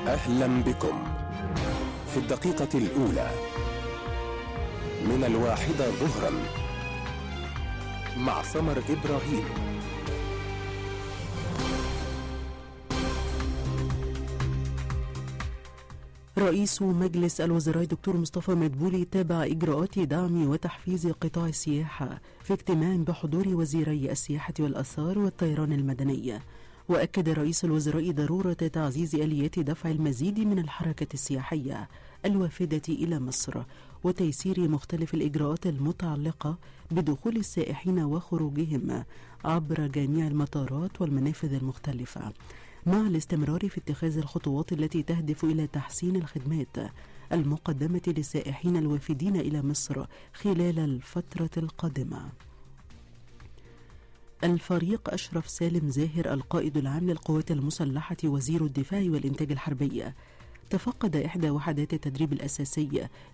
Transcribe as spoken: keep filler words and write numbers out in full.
أهلا بكم في الدقيقة الأولى من الواحدة ظهرا مع سمر إبراهيم. رئيس مجلس الوزراء دكتور مصطفى مدبولي تابع إجراءات دعم وتحفيز قطاع السياحة في اجتماع بحضور وزيري السياحة والآثار والطيران المدني. وأكد رئيس الوزراء ضرورة تعزيز آليات دفع المزيد من الحركة السياحية الوافدة إلى مصر وتيسير مختلف الإجراءات المتعلقة بدخول السائحين وخروجهم عبر جميع المطارات والمنافذ المختلفة، مع الاستمرار في اتخاذ الخطوات التي تهدف إلى تحسين الخدمات المقدمة للسائحين الوافدين إلى مصر خلال الفترة القادمة. الفريق أشرف سالم زاهر القائد العام للقوات المسلحة وزير الدفاع والإنتاج الحربي تفقد إحدى وحدات التدريب الأساسي